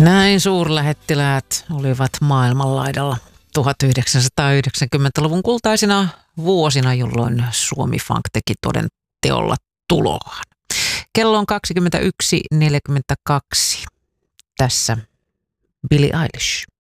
Näin suurlähettiläät olivat maailmanlaidalla 1990-luvun kultaisina vuosina, jolloin Suomi-funk teki toden teolla tuloaan. Kello on 21.42. Tässä Billie Eilish.